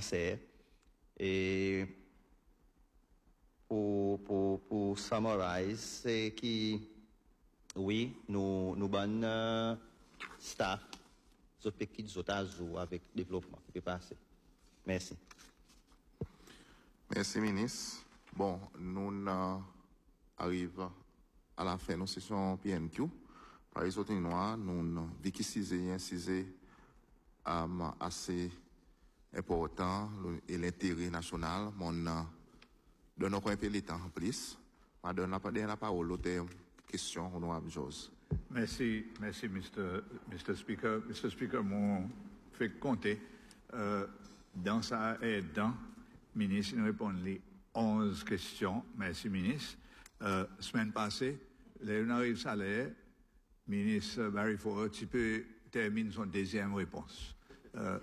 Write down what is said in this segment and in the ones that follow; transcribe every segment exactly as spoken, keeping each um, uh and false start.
cancer. Et pour, pour, pour summarize, c'est que, oui, nous, nous bonnes euh, staff, nous petits autres avec le développement qui peut passer. Merci. Merci, ministre. Bon, nous euh, arrivons à la fin de notre session P M Q. Par les autres noirs, nous véhiculons un sujet euh, assez important et l'intérêt national. Mon donne un peu de temps en plus. Je donne la parole aux questions honorable Jose. Merci, merci, Mister Mister Speaker. Mister Speaker, m'ont fait compter euh, dans sa aide, ministre, il répond les onze questions. Merci, ministre. Euh, semaine passée, les arrive salaire, ministre Barry Ford, tu peux terminer son deuxième réponse. Euh,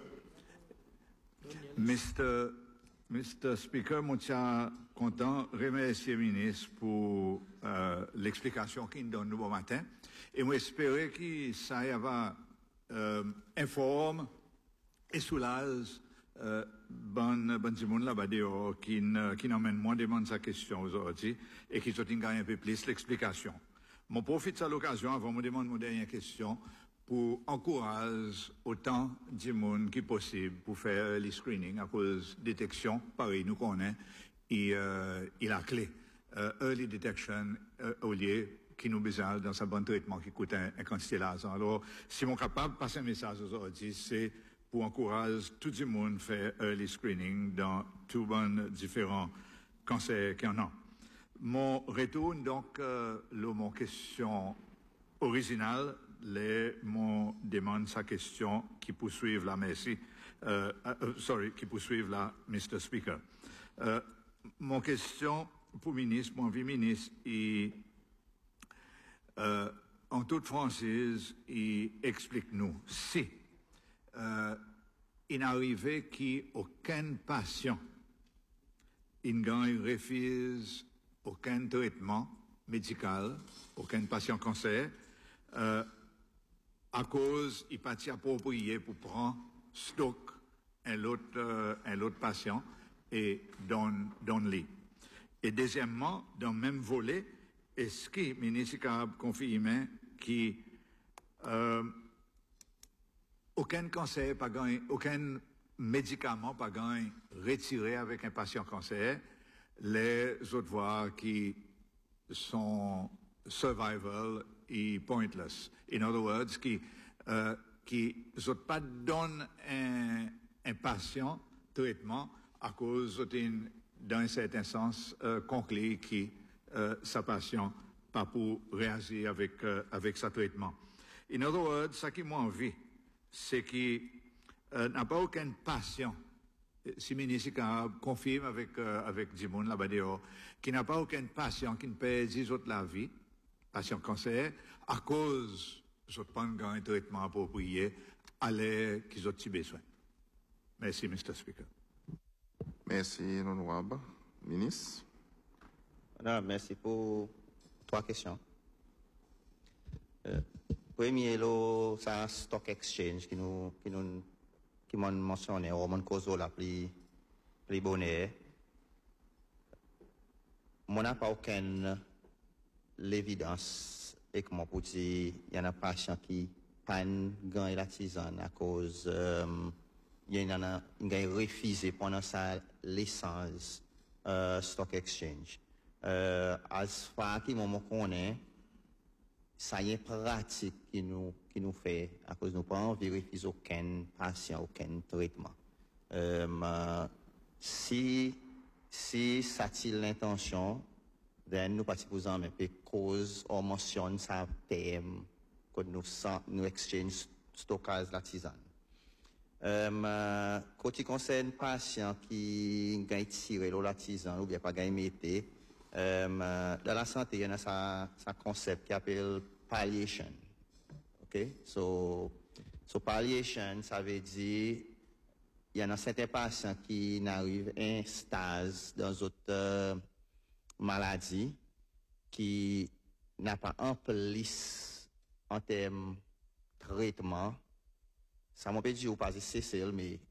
Mister Mister Speaker, je suis content de remercier le ministre pour euh, l'explication qu'il nous donne ce matin. Et j'espère que ça va euh, informe et soulage euh, bon bon du monde là-bas dehors qui qui n'emmène moins demande sa question aujourd'hui et qui souhaite gagner un peu plus l'explication. Mon profite de cette occasion avant de me demander mon dernière question pour encourager autant de monde qui possible pour faire les screening à cause de détection, pareil, nous connaissons, et, euh, et la clé, euh, early detection, euh, au lieu qui nous besoin dans un bon traitement qui coûte un, un quantité d'argent. Alors, si on est capable de passer un message aujourd'hui, c'est pour encourager tout le monde à faire early screening dans tous les différents cancers qu'il y en a. Mon retour, donc, euh, le, mon question originale, les, mon demande sa question qui poursuivent la merci, euh, euh, sorry, qui poursuivent la Mister Speaker. Euh, mon question pour le ministre, mon vice-ministre, et euh, en toute française, il explique-nous si euh, il n'arrivait qu'aucun patient, il gagne refuse aucun traitement médical, aucun patient cancer, euh, à cause il pas approprié pour prendre stock un autre euh, un autre patient et donne donne lui. Et deuxièmement, dans le même volet, est-ce que le ministre a confirmé que euh, aucun cancer pas gagné, aucun médicament pas gagné retiré avec un patient cancer, les autres voies qui sont survival et pointless. In other words, qui euh, qui ne pas donne un, un patient traitement à cause d'une dans un certain sens euh, conclu qui euh, sa patient pas pour réagir avec euh, avec sa traitement. In other words, ce qui m'a envie, c'est qu'il euh, n'a pas aucun patient, si le ministre confirme avec euh, avec Dimon là-bas dehors, qui n'a pas aucun patient qui ne peut dix autres la vie, patient cancer, à cause de pas un traitement approprié à l'air qu'ils ont besoin. Merci, Mister Speaker. Merci, honorable ministre. Alors, merci pour trois questions. Euh, premier, le ça stock exchange qui nous qui nous qui m'ont mentionné ou mon cause la plus plus bonne. Mon n'a pas aucune l'évidence et comment pour dire il y en a pas patient qui panne gagne la tisane à cause euh, il y en a il a refusé pendant sa licence euh, stock exchange. Euh, as far qui mon connaît ça y est pratique qui nous qui nous fait à cause nous pas envie refuser aucun patient aucun traitement. Euh, si si ça tire l'intention then nous pas supposons mais peu cause on mentionne ça thème que nous nous exchange stockage la tisane. Euh, quand il concerne patient qui gagne tiré la tisane ou bien pas gagne mété euh, dans la santé il y a ça ça concept qui appelle palliation. OK, so so palliation ça veut dire il y en a certains patients qui n'arrivent à un stade dans d'autres euh, maladies qui n'a pas en plus en termes traitement ça m'a pas dit ou pas c'est celle mais